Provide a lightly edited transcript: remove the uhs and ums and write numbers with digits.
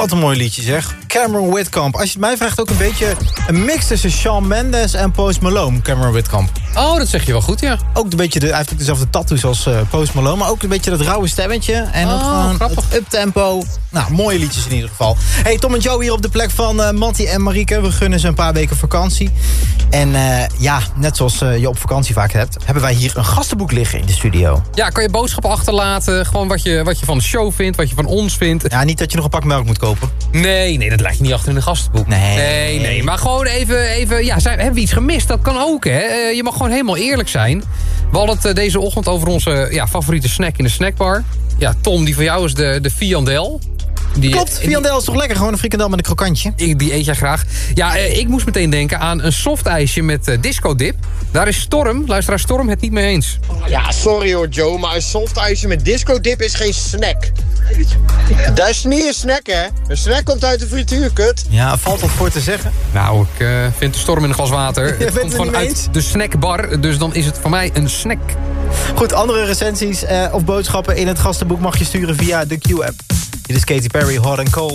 Wat een mooi liedje zeg. Cameron Whitcomb. Als je het mij vraagt ook een beetje een mix tussen Shawn Mendes en Post Malone. Cameron Whitcomb. Oh, dat zeg je wel goed, ja. Ook een beetje hij heeft ook dezelfde tattoos als Post Malone. Maar ook een beetje dat rauwe stemmetje. En ook gewoon grappig. Het uptempo. Nou, mooie liedjes in ieder geval. Hey, Tom en Joe hier op de plek van Mattie en Marieke. We gunnen ze een paar weken vakantie. En net zoals je op vakantie vaak hebt, hebben wij hier een gastenboek liggen in de studio. Ja, kan je boodschappen achterlaten. Gewoon wat je van de show vindt, wat je van ons vindt. Ja, niet dat je nog een pak melk moet kopen. Nee, dat laat je niet achter in een gastenboek. Nee. Maar gewoon even hebben we iets gemist? Dat kan ook, hè. Je mag gewoon helemaal eerlijk zijn. We hadden het deze ochtend over onze favoriete snack in de snackbar. Ja, Tom, die van jou is de Viandel. Klopt, Viandel is toch lekker? Gewoon een frikandel met een krokantje. Die eet jij graag. Ja, ik moest meteen denken aan een softijsje met discodip. Daar is luisteraar Storm, het niet mee eens. Ja, sorry hoor Joe, maar een softijsje met discodip is geen snack. Dat is niet een snack, hè? Een snack komt uit de frituur, kut. Ja, valt wat voor te zeggen? Nou, ik vind de storm in een glas water. Het komt gewoon uit de snackbar, dus dan is het voor mij een snack. Goed, andere recensies of boodschappen in het gastenboek mag je sturen via de Q-app. Dit is Katy Perry, Hot and Cold.